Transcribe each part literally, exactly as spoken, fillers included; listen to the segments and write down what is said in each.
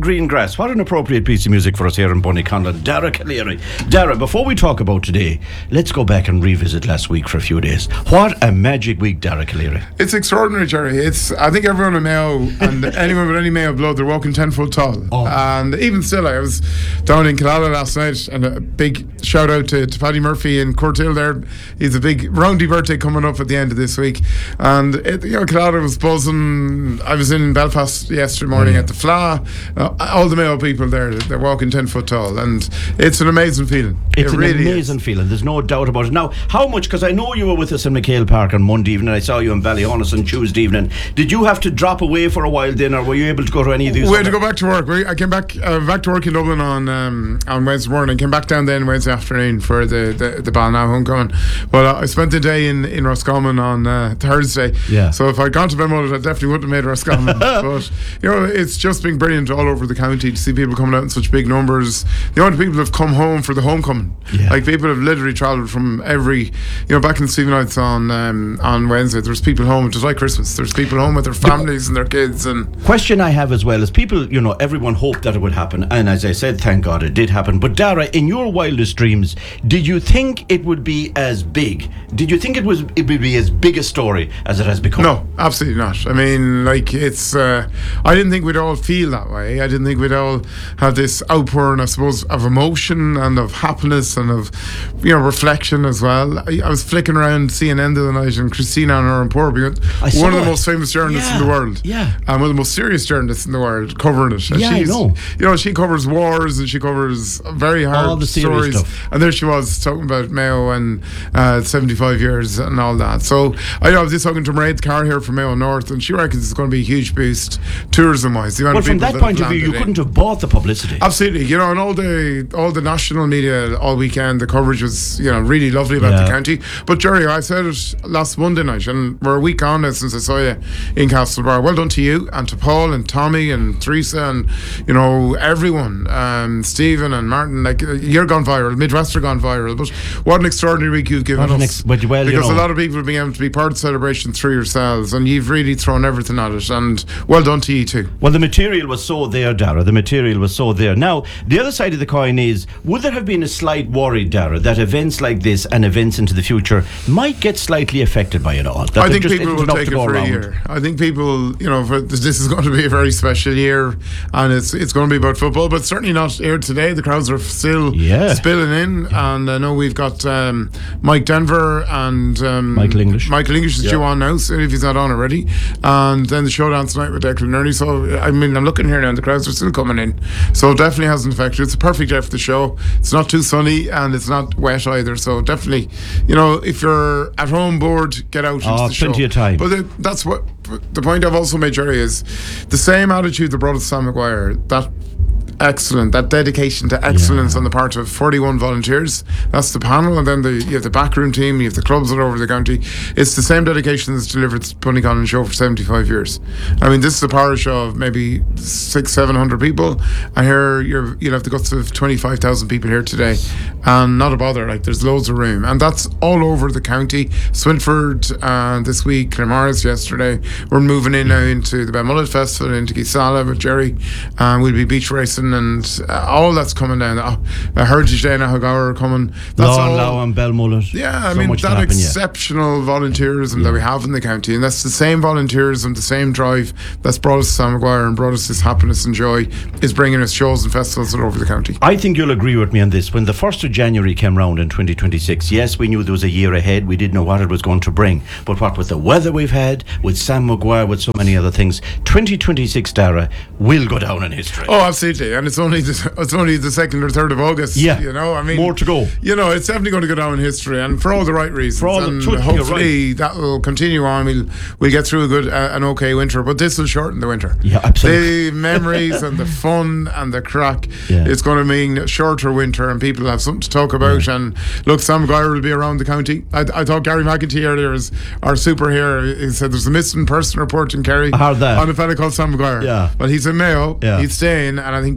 Green Grass. What an appropriate piece of music for us here in Bonnyconlon. Dara Calleary. Dara, before we talk about today, let's go back and revisit last week for a few days. What a magic week, Dara Calleary. It's extraordinary, Jerry. It's I think everyone in Mayo and anyone with any Mayo blood, they're walking ten foot tall. Oh. And even still, I was down in Killala last night, and a big shout out to, to Paddy Murphy in Courthill there. He's a big roundy birthday coming up at the end of this week. And it, you know, Killala was buzzing. I was in Belfast yesterday morning yeah. at the Fla. Uh, all the Mayo people there, they're walking ten foot tall, and it's an amazing feeling. It's it an really amazing is. feeling. There's no doubt about it. Now, how much? Because I know you were with us in McHale Park on Monday evening. I saw you in Ballyhonus on Tuesday evening. Did you have to drop away for a while then, or were you able to go to any of these? We had to go back to work. We, I came back uh, back to work in Dublin on um, on Wednesday morning. Came back down then Wednesday afternoon for the the, the Ballina homecoming. But uh, I spent the day in in Roscommon on uh, Thursday. Yeah. So if I'd gone to Belmullet, I definitely wouldn't have made Roscommon. But you know, it's just been brilliant all over the county to see people coming out in such big numbers. The amount of people have come home for the homecoming. Yeah. Like people have literally travelled from every, you know, back in Stephen Nights on um, on Wednesday. There's people home. It was like Christmas. There's people home with their families and their kids. And question I have as well is people, you know, everyone hoped that it would happen, and as I said, thank God it did happen. But Dara, in your wildest dreams, did you think it would be as big? Did you think it was it would be as big a story as it has become? No, absolutely not. I mean, like it's. Uh, I didn't think we'd all feel that way. I didn't think we'd all have this outpouring, I suppose, of emotion and of happiness and of, you know, reflection as well. I, I was flicking around C N N the other night, and Christina and Oran Porby, one of the it. most famous journalists yeah. in the world, yeah, and one of the most serious journalists in the world, covering it. And yeah, she's, I know. You know, she covers wars and she covers very hard all the stories. Stuff. And there she was talking about Mayo and uh, seventy-five years and all that. So I, I was just talking to Mairead Carr here from Mayo North, and she reckons it's going to be a huge boost tourism-wise. Well, from that, that point of view, you couldn't have bought the publicity. Absolutely, you know, and all the all the national media all weekend, the coverage was, you know, really lovely about yeah. the county. But Jerry, I said it last Monday night, and we're a week on now since I saw you in Castlebar. Well done to you and to Paul and Tommy and Teresa and, you know, everyone, um, Stephen and Martin. Like, you're gone viral, Midwest are gone viral. But what an extraordinary week you've given what us. Ex- but well, because you know, a lot of people have been able to be part of the celebration through yourselves, and you've really thrown everything at it. And well done to you too. Well, the material was so there, Dara. The material was so there. Now, the other side of the coin is, would there have been a slight worry, Dara, that events like this and events into the future might get slightly affected by it all? I think people will take it for a year. I think people, you know, for this, this is going to be a very special year, and it's it's going to be about football, but certainly not here today. The crowds are still yeah. spilling in, yeah. and I know we've got um, Mike Denver and um, Michael English. Michael English is yeah. due on now, so if he's not on already, and then the showdown tonight with Declan Early. So I mean, I'm looking here now, and the crowds are still coming in. So it definitely hasn't affected. It's a perfect day for the show. It's not too sunny and it's not wet either. So definitely, you know, if you're at home bored, get out oh, into the show. Plenty of time. But the, that's what the point I've also made, Jerry, is the same attitude that brought us Sam Maguire. That excellent, that dedication to excellence yeah. on the part of forty-one volunteers. That's the panel, and then the, you have the backroom team, you have the clubs all over the county. It's the same dedication that's delivered Bonnyconlon Show for seventy-five years. I mean, this is a parish of maybe six, seven hundred people, and here you're, you'll have the guts of twenty-five thousand people here today, and not a bother. Like, there's loads of room, and that's all over the county. Swinford uh, this week, Claremorris yesterday. We're moving in now into the Belmullet Festival, into Gisala with Jerry, and we'll be beach racing. And uh, all that's coming down. Uh, Heritage Day and Ahogara are coming. That's Law all. Law and Belmullet. Yeah, I so mean, that happen, exceptional yeah. volunteerism yeah. that we have in the county, and that's the same volunteerism, the same drive that's brought us to Sam Maguire and brought us this happiness and joy, is bringing us shows and festivals all over the county. I think you'll agree with me on this. When the first of January came round in twenty twenty-six, yes, we knew there was a year ahead. We didn't know what it was going to bring. But what with the weather we've had, with Sam Maguire, with so many other things, twenty twenty-six, Dara, will go down in history. Oh, absolutely. And it's only the, it's only the second or third of August. Yeah, you know, I mean, more to go. You know, it's definitely going to go down in history, and for all the right reasons. For all and the truth, hopefully right. that will continue on. We'll we'll get through a good, uh, an okay winter, but this will shorten the winter. Yeah, absolutely. The memories and the fun and the crack. Yeah. It's going to mean a shorter winter, and people have something to talk about. Yeah. And look, Sam Maguire will be around the county. I, I thought Gary McEntee earlier is our super here. He said there's a missing person report in Kerry. I heard that on a fella called Sam Maguire. Yeah. Well, he's in Mayo. Yeah. He's staying, and I think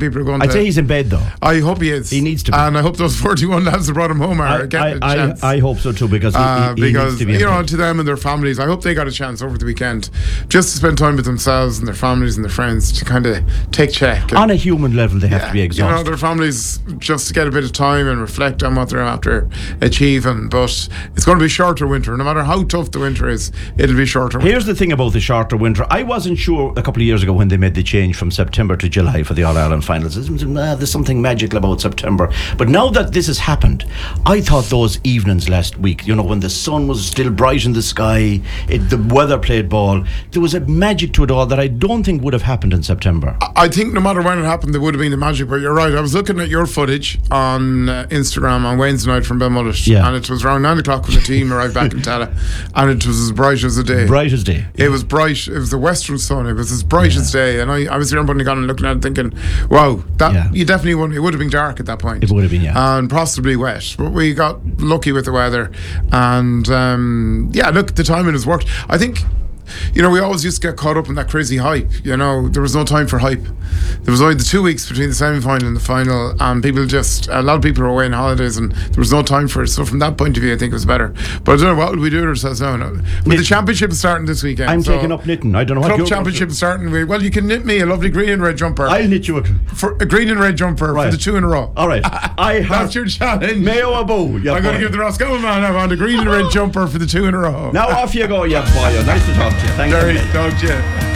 people are going I'd to. say he's in bed, though. I hope he is. He needs to be. And I hope those forty-one lads that brought him home are I, getting I, a chance. I, I hope so, too, because he, Uh, he, he because, needs to be you in know, bed. to them and their families, I hope they got a chance over the weekend just to spend time with themselves and their families and their friends to kind of take check. And, On a human level, they have to be you know, exhausted. their families just to get a bit of time and reflect on what they're after achieving. But it's going to be shorter winter. No matter how tough the winter is, it'll be shorter winter. Here's the thing about the shorter winter. I wasn't sure a couple of years ago when they made the change from September to July for the All-Ireland finals. Ah, there's something magical about September. But now that this has happened, I thought those evenings last week, you know, when the sun was still bright in the sky, it, the weather played ball, there was a magic to it all that I don't think would have happened in September. I think no matter when it happened, there would have been a magic. But you're right. I was looking at your footage on uh, Instagram on Wednesday night from Belmullet, Yeah. and it was around nine o'clock when the team arrived back in Tala, and it was as bright as the day. Bright as day. It was bright. It was the western sun. It was as bright Yeah. as day. And I, I was here on Bunny and looking at it thinking, wow, that Yeah. you definitely wouldn't. It would have been dark at that point. It would have been, yeah. And possibly wet. But we got lucky with the weather. And um, yeah, look, the timing has worked. I think. You know, we always used to get caught up in that crazy hype. You know, there was no time for hype. There was only the two weeks between the semi-final and the final, and people just, a lot of people were away on holidays, and there was no time for it. So from that point of view, I think it was better. But I don't know, what will we do to ourselves now? No. With Knit- the championship starting this weekend. I'm so taking up knitting. I don't know what Club you're championship starting. With, well, you can knit me a lovely green and red jumper. I'll knit you a... for a green and red jumper Right. for the two in a row. All right. I have... That's your challenge. Mayo Abu. Yeah, I'm going to boy. give the Roscoe man I want a green and red jumper for the two in a row. Now off you go, yeah, boy. Nice to talk to you. Thank Jerry, you. don't you?